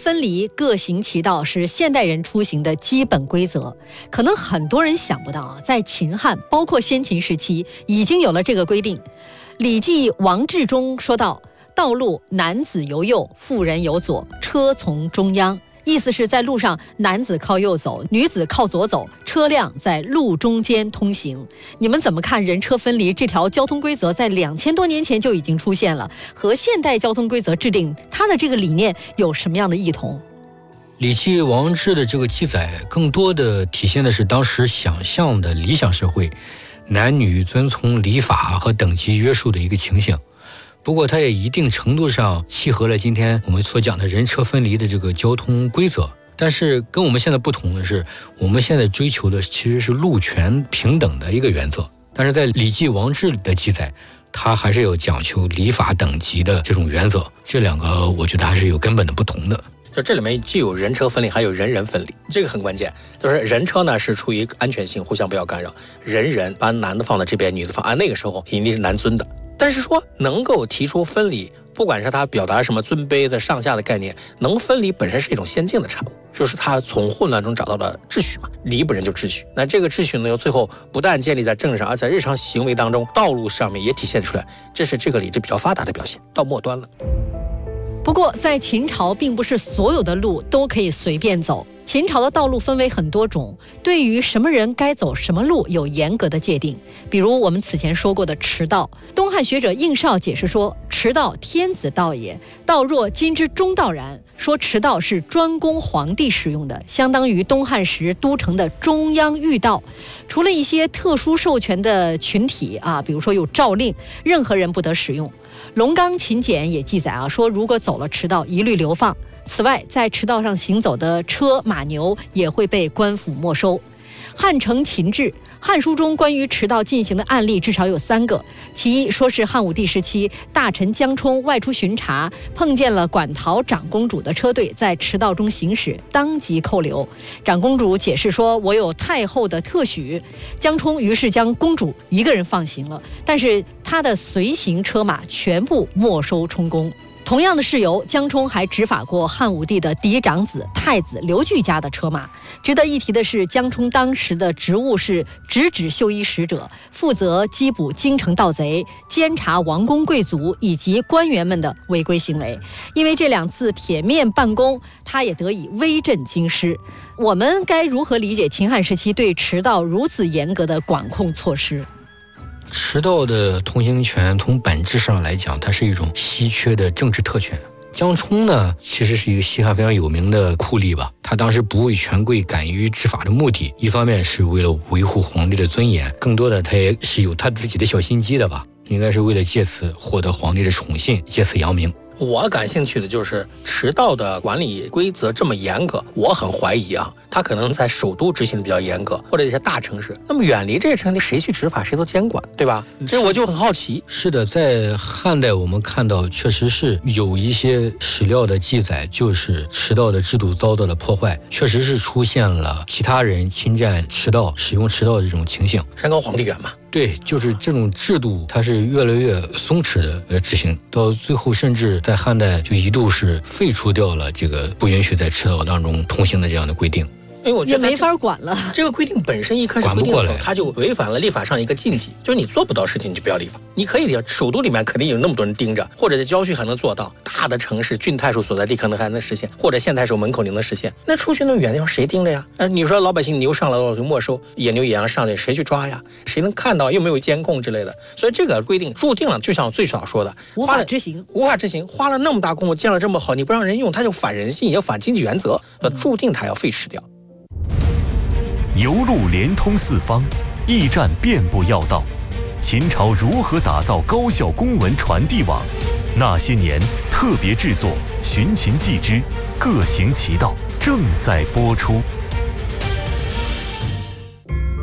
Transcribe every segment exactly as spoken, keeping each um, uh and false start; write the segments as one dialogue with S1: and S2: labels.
S1: 分离，各行其道是现代人出行的基本规则。可能很多人想不到啊，在秦汉，包括先秦时期，已经有了这个规定。《礼记·王志》中说道：“道路男子由右，妇人由左，车从中央。”意思是在路上，男子靠右走，女子靠左走，车辆在路中间通行。你们怎么看人车分离这条交通规则在两千多年前就已经出现了，和现代交通规则制定它的这个理念有什么样的异同？
S2: 礼记王志的这个记载更多的体现的是当时想象的理想社会，男女遵从礼法和等级约束的一个情形。不过它也一定程度上契合了今天我们所讲的人车分离的这个交通规则。但是跟我们现在不同的是，我们现在追求的其实是路权平等的一个原则，但是在礼记王志的记载，它还是有讲求礼法等级的这种原则，这两个我觉得还是有根本的不同的。
S3: 就这里面既有人车分离，还有人人分离，这个很关键。就是人车呢是出于安全性，互相不要干扰，人人把男的放在这边，女的放啊，那个时候一定是男尊的。但是说能够提出分离，不管是他表达什么尊卑的上下的概念，能分离本身是一种先进的产物，就是他从混乱中找到了秩序嘛，离不人就秩序。那这个秩序呢，最后不但建立在政治上，而在日常行为当中，道路上面也体现出来，这是这个礼制比较发达的表现，到末端了。
S1: 不过在秦朝，并不是所有的路都可以随便走。秦朝的道路分为很多种，对于什么人该走什么路有严格的界定。比如我们此前说过的驰道，东汉学者应绍解释说：“驰道，天子道也，道若今之中道然。”说驰道是专供皇帝使用的，相当于东汉时都城的中央御道。除了一些特殊授权的群体啊，比如说有诏令，任何人不得使用。龙冈秦简也记载啊，说如果走了驰道，一律流放。此外，在驰道上行走的车马牛也会被官府没收。汉承秦制，《汉书》中关于驰道进行的案例至少有三个。其一，说是汉武帝时期，大臣江充外出巡查，碰见了馆陶长公主的车队在驰道中行驶，当即扣留。长公主解释说：“我有太后的特许。”江充于是将公主一个人放行了，但是他的随行车马全部没收充公。同样的事由，江充还执法过汉武帝的嫡长子太子刘据家的车马。值得一提的是，江充当时的职务是直指绣衣使者，负责缉捕京城盗贼，监察王公贵族以及官员们的违规行为。因为这两次铁面办公，他也得以威震京师。我们该如何理解秦汉时期对驰道如此严格的管控措施？
S2: 驰道的通行权从本质上来讲，它是一种稀缺的政治特权。江充呢，其实是一个西汉非常有名的酷吏吧。他当时不畏权贵、敢于执法的目的，一方面是为了维护皇帝的尊严，更多的他也是有他自己的小心机的吧。应该是为了借此获得皇帝的宠信，借此扬名。
S3: 我感兴趣的就是驰道的管理规则这么严格，我很怀疑啊，他可能在首都执行的比较严格，或者一些大城市。那么远离这些城市，谁去执法，谁都监管，对吧？这我就很好奇。
S2: 是的，在汉代我们看到确实是有一些史料的记载，就是驰道的制度遭到了破坏，确实是出现了其他人侵占驰道、使用驰道的这种情形。
S3: 山高皇帝远嘛。
S2: 对，就是这种制度，它是越来越松弛的呃执行，到最后甚至在汉代就一度是废除掉了这个不允许在驰道当中通行的这样的规定。
S3: 因为我觉得
S1: 也没法管了。
S3: 这个规定本身一开始规定的时候，它就违反了立法上一个禁忌，就是你做不到事情你就不要立法。你可以，首都里面肯定有那么多人盯着，或者在郊区还能做到，大的城市郡太守所在地可能还能实现，或者县太守门口你能实现。那出去那么远的地方谁盯着呀？那你说老百姓牛上来了就没收，野牛野羊上来谁去抓呀？谁能看到？又没有监控之类的。所以这个规定注定了，就像我最早说的，
S1: 无法执行，
S3: 无法执行，花了那么大功夫建了这么好，你不让人用，它就反人性，也反经济原则，注定它要废弛掉。
S4: 邮路连通四方，驿站遍布要道。秦朝如何打造高效公文传递网？那些年特别制作《寻秦记之各行其道》正在播出。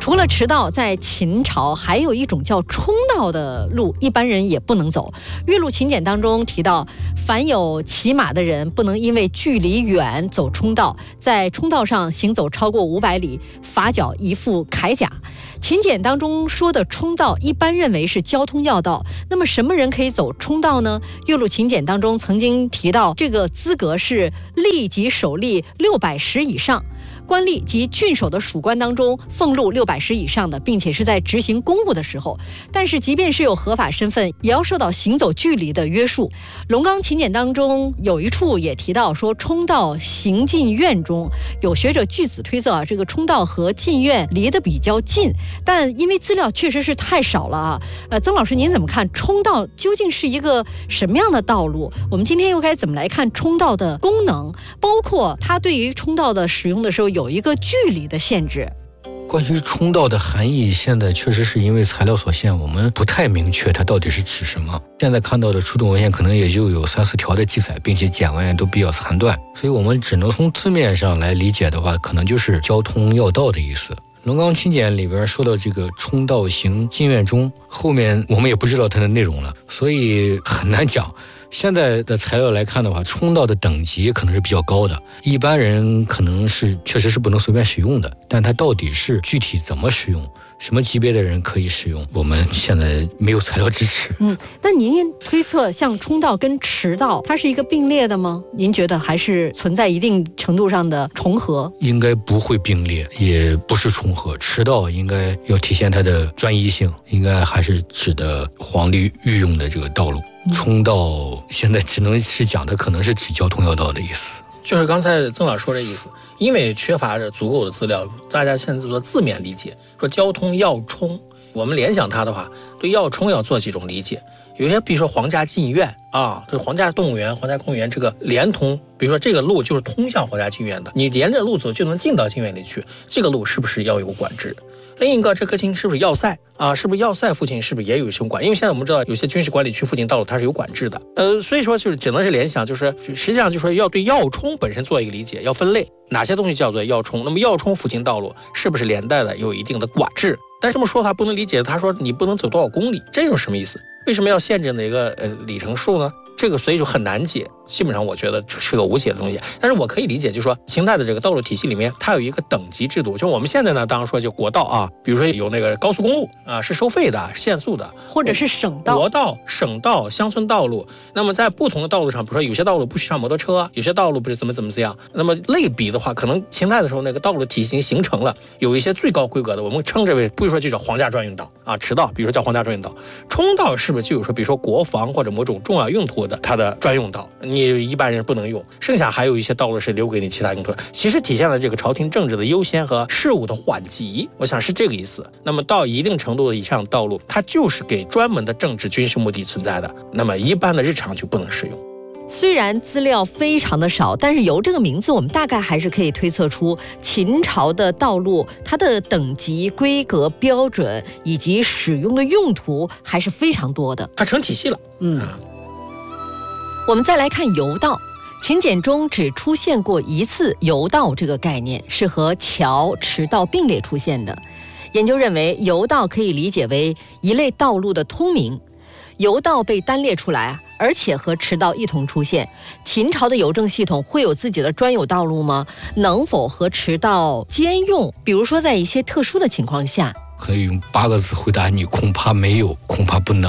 S1: 除了驰道，在秦朝还有一种叫冲道的路，一般人也不能走。岳麓秦简当中提到，凡有骑马的人不能因为距离远走冲道，在冲道上行走超过五百里，罚缴一副铠甲。秦简当中说的冲道，一般认为是交通要道。那么什么人可以走冲道呢？岳麓秦简当中曾经提到，这个资格是吏及守吏六百石以上。官吏及郡守的属官当中，俸禄六百石以上的，并且是在执行公务的时候。但是即便是有合法身份，也要受到行走距离的约束。龙冈秦简当中有一处也提到说，冲道行进院中。有学者据此推测啊，这个冲道和进院离得比较近，但因为资料确实是太少了啊。呃，曾老师您怎么看冲道究竟是一个什么样的道路？我们今天又该怎么来看冲道的功能，包括它对于冲道的使用的时候有一个距离的限制？
S2: 关于冲道的含义，现在确实是因为材料所限，我们不太明确它到底是指什么。现在看到的出土文献可能也就有三四条的记载，并且简文都比较残断，所以我们只能从字面上来理解的话，可能就是交通要道的意思。龙冈秦简里边说到这个冲道行进院中，后面我们也不知道它的内容了，所以很难讲。现在的材料来看的话，冲道的等级可能是比较高的，一般人可能是确实是不能随便使用的，但它到底是具体怎么使用，什么级别的人可以使用，我们现在没有材料支持。
S1: 嗯，那您推测像冲道跟驰道，它是一个并列的吗？您觉得还是存在一定程度上的重合？
S2: 应该不会并列，也不是重合。驰道应该要体现它的专一性，应该还是指的皇帝御用的这个道路。冲道现在只能是讲它可能是指交通要道的意思，
S3: 就是刚才曾老说的意思，因为缺乏着足够的资料，大家现在做字面理解，说交通要冲，我们联想它的话，对要冲要做几种理解。有些比如说皇家禁院啊，对皇家动物园、皇家公园这个连通，比如说这个路就是通向皇家禁院的，你连着路走就能进到禁院里去，这个路是不是要有管制？另一个，这个近是不是要塞啊？是不是要塞附近是不是也有一些管？因为现在我们知道有些军事管理区附近道路它是有管制的，呃，所以说就是只能是联想，就是实际上就是说要对要冲本身做一个理解，要分类哪些东西叫做要冲。那么要冲附近道路是不是连带的有一定的管制？但是这么说他不能理解，他说你不能走多少公里，这是什么意思？为什么要限制哪个呃里程数呢？这个所以就很难解，基本上我觉得是个无解的东西。但是我可以理解，就是说秦代的这个道路体系里面，它有一个等级制度。就我们现在呢，当然说就国道啊，比如说有那个高速公路啊，是收费的、限速的，
S1: 或者是省道、
S3: 国道、省道、乡村道路。那么在不同的道路上，比如说有些道路不许上摩托车，有些道路不是怎么怎么怎么样。那么类比的话，可能秦代的时候那个道路体系形成了，有一些最高规格的，我们称之为，比如说就叫皇家专用道啊，驰道，比如说叫皇家专用道。冲道是不是就有说，比如说国防或者某种重要用途的它的专用道，你一般人不能用，剩下还有一些道路是留给你其他用途，其实体现了这个朝廷政治的优先和事务的缓急，我想是这个意思。那么到一定程度的以上道路，它就是给专门的政治军事目的存在的，那么一般的日常就不能使用。
S1: 虽然资料非常的少，但是由这个名字我们大概还是可以推测出秦朝的道路它的等级、规格、标准以及使用的用途还是非常多的，
S3: 它成体系了。
S1: 嗯，我们再来看甬道。秦简中只出现过一次甬道这个概念，是和桥、驰道并列出现的。研究认为，甬道可以理解为一类道路的通名。甬道被单列出来，而且和驰道一同出现。秦朝的邮政系统会有自己的专有道路吗？能否和驰道兼用？比如说在一些特殊的情况下。
S2: 可以用八个字回答你，恐怕没有，恐怕不能。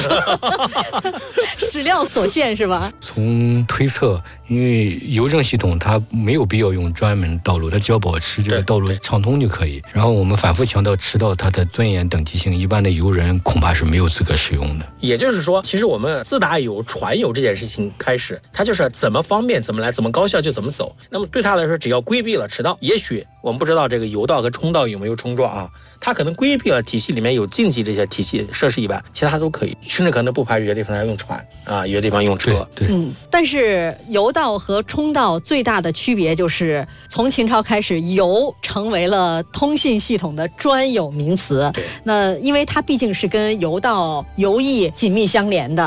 S1: 史料所限是吧？
S2: 从推测，因为邮政系统它没有必要用专门道路，它只要保持这个道路畅通就可以。然后我们反复强调驰道它的尊严等级性，一般的游人恐怕是没有资格使用的。
S3: 也就是说，其实我们自打有船有这件事情开始，它就是怎么方便怎么来，怎么高效就怎么走。那么对他来说，只要规避了驰道，也许我们不知道这个甬道和冲道有没有冲撞啊，它可能规避了体系里面有禁忌这些体系设施以外，其他都可以，甚至可能不排除有些地方要用船啊，有些地方用车。
S2: 对，对
S1: 嗯，但是甬道和冲道最大的区别就是，从秦朝开始，邮成为了通信系统的专有名词。那因为它毕竟是跟邮道、邮驿紧密相连的。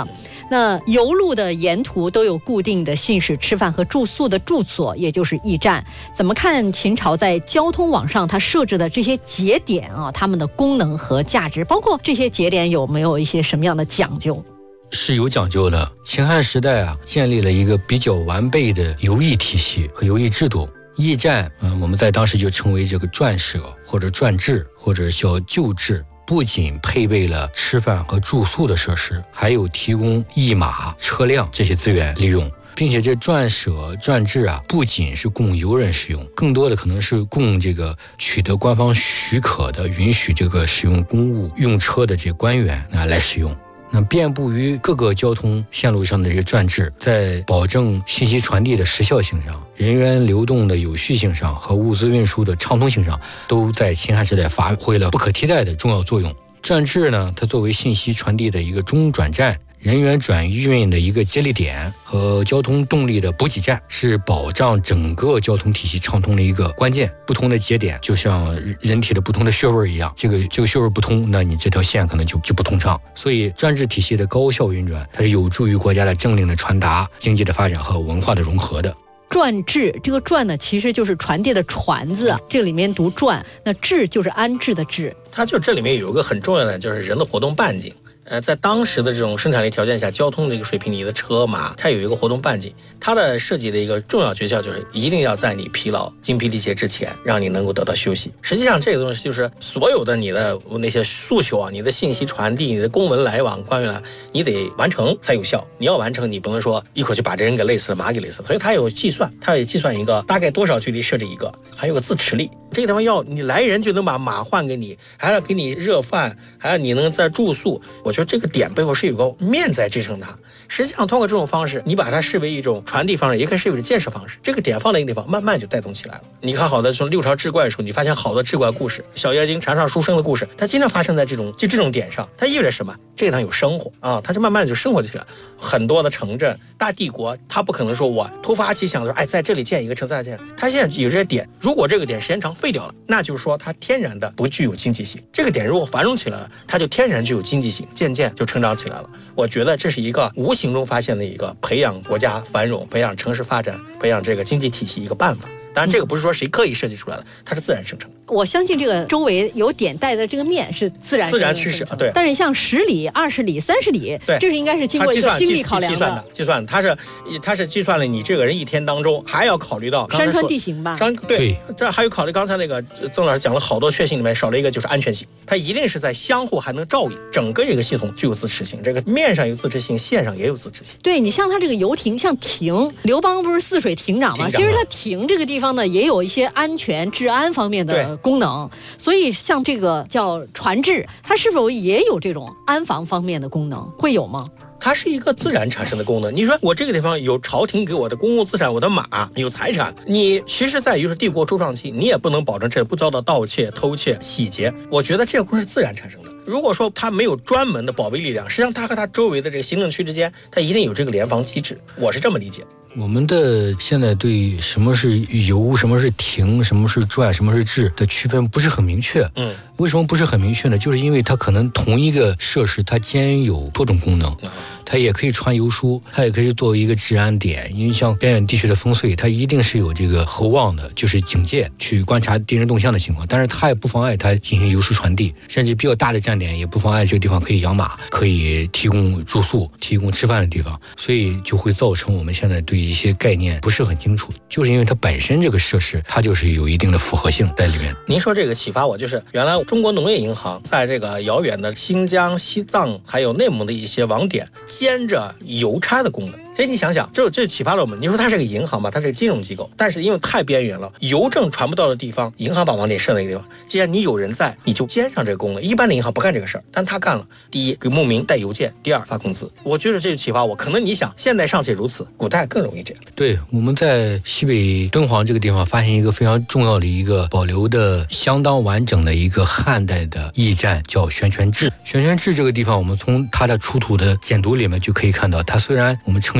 S1: 那邮路的沿途都有固定的信使吃饭和住宿的住所，也就是驿站。怎么看秦朝在交通网上它设置的这些节点啊，它们的功能和价值，包括这些节点有没有一些什么样的讲究？
S2: 是有讲究的。秦汉时代啊，建立了一个比较完备的邮驿体系和邮驿制度。驿站，嗯，我们在当时就称为这个撰舍或者撰制或者叫旧制。不仅配备了吃饭和住宿的设施，还有提供驿马、车辆这些资源利用，并且这撰舍、撰制啊，不仅是供游人使用，更多的可能是供这个取得官方许可的、允许这个使用公务用车的这些官员啊来使用。那遍布于各个交通线路上的这个撰制，在保证信息传递的时效性上、人员流动的有序性上和物资运输的畅通性上，都在秦汉时代发挥了不可替代的重要作用。撰制呢，它作为信息传递的一个中转站，人员转运的一个接力点和交通动力的补给站，是保障整个交通体系畅通的一个关键。不同的节点就像人体的不同的穴位一样，这个这个穴位不通，那你这条线可能就就不通畅。所以专制体系的高效运转，它是有助于国家的政令的传达、经济的发展和文化的融合的。
S1: 传制，这个传呢，其实就是传递的传字，这里面读传，那制就是安置的制。
S3: 它就这里面有一个很重要的，就是人的活动半径。呃，在当时的这种生产力条件下，交通的一个水平，你的车马它有一个活动半径，它的设计的一个重要诀窍就是一定要在你疲劳精疲力竭之前，让你能够得到休息。实际上这个东西就是所有的你的那些诉求啊，你的信息传递，你的公文来往，官员来，你得完成才有效。你要完成，你不能说一口气把这人给累死了，马给累死了。所以它有计算，它有计算一个大概多少距离设置一个，还有个自持力。这个地方要你来人就能把马换给你，还要给你热饭，还要你能在住宿。我觉得这个点背后是有个面在支撑它。实际上通过这种方式，你把它视为一种传递方式，也可以视为建设方式。这个点放在一个地方，慢慢就带动起来了。你看好的从六朝志怪的时候，你发现好多志怪故事，小妖精缠上书生的故事，它经常发生在这种就这种点上。它意味着什么？这个地方有生活啊，它就慢慢就生活起来。很多的城镇、大帝国，它不可能说我突发奇想的说，哎，在这里建一个城，在这，它现在有这些点。如果这个点时间长废掉了，那就是说它天然的不具有经济性。这个点如果繁荣起来了，它就天然具有经济性，渐渐就成长起来了。我觉得这是一个无形中发现的一个培养国家繁荣、培养城市发展、培养这个经济体系一个办法。当然，这个不是说谁刻意设计出来的，它是自然生成的。
S1: 我相信这个周围有点带的这个面是自然
S3: 自然趋势，对。
S1: 但是像十里、二十里、三十里，
S3: 对，
S1: 这是应该是经过一个精力考量的。
S3: 计算的，计算的，它是它是计算了你这个人一天当中还要考虑到
S1: 山川地形吧？
S3: 山对，这还有考虑刚才那个曾老师讲了好多确信里面少了一个就是安全性，它一定是在相互还能照应，整个这个系统具有自持性，这个面上有自持性，线上也有自持性。
S1: 对，你像它这个游艇，像亭，刘邦不是泗水亭长吗？其实它亭这个地方呢，也有一些安全、治安方面的功能。所以像这个叫传制，它是否也有这种安防方面的功能？会有吗？
S3: 它是一个自然产生的功能。你说我这个地方有朝廷给我的公共资产，我的马有财产，你其实在于是帝国初创期，你也不能保证这不遭到盗窃、偷窃、洗劫。我觉得这个是自然产生的。如果说它没有专门的保卫力量，实际上它和它周围的这个行政区之间，它一定有这个联防机制。我是这么理解。
S2: 我们的现在对什么是游、什么是停、什么是传、什么是制的区分不是很明确。
S3: 嗯，
S2: 为什么不是很明确呢？就是因为它可能同一个设施，它兼有多种功能。它也可以传邮书，它也可以作为一个治安点。因为像边远地区的烽燧，它一定是有这个侯望的，就是警戒去观察敌人动向的情况。但是它也不妨碍它进行邮书传递，甚至比较大的站点也不妨碍这个地方可以养马，可以提供住宿、提供吃饭的地方。所以就会造成我们现在对一些概念不是很清楚，就是因为它本身这个设施它就是有一定的复合性在里面。
S3: 您说这个启发我，就是原来中国农业银行在这个遥远的新疆、西藏还有内蒙的一些网点兼着邮差的功能。所以你想想，这这启发了我们。你说它是个银行吧，它是个金融机构，但是因为太边缘了，邮政传不到的地方，银行把网点设那个地方。既然你有人在，你就兼上这个功能。一般的银行不干这个事儿，但他干了。第一，给牧民带邮件；第二，发工资。我觉得这就启发我。可能你想，现在尚且如此，古代更容易这样。
S2: 对，我们在西北敦煌这个地方发现一个非常重要的一个保留的相当完整的一个汉代的驿站，叫悬泉置。悬泉置这个地方，我们从它的出土的简牍里面就可以看到，它虽然我们称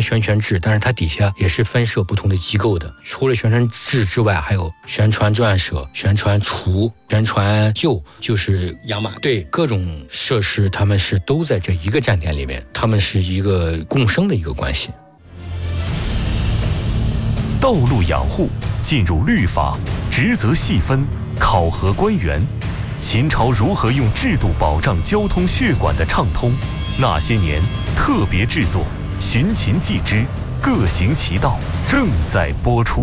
S2: 宣传制，但是它底下也是分设不同的机构的。除了宣传制之外，还有宣传专社、宣传厨、宣传旧，就是
S3: 养马。
S2: 对，各种设施，他们是都在这一个站点里面，他们是一个共生的一个关系。
S4: 道路养护进入律法，职责细分，考核官员。秦朝如何用制度保障交通血管的畅通？那些年特别制作《寻秦记之各行其道》正在播出。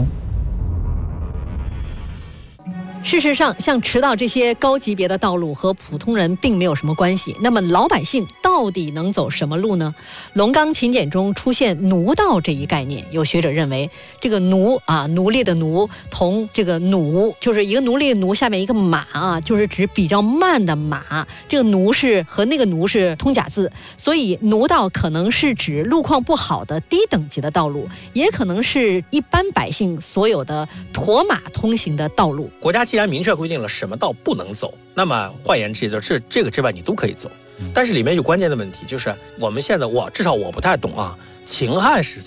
S1: 事实上，像驰道这些高级别的道路和普通人并没有什么关系。那么老百姓到底能走什么路呢？龙冈秦简中出现奴道这一概念，有学者认为，这个奴啊，奴隶的奴，同这个弩，就是一个奴隶的奴下面一个马啊，就是指比较慢的马。这个奴是和那个奴是通假字，所以奴道可能是指路况不好的低等级的道路，也可能是一般百姓所有的驮马通行的道路。
S3: 国家既然明确规定了什么道不能走，那么换言之，就是这个之外你都可以走。但是里面有关键的问题，就是我们现在我至少我不太懂啊，秦汉时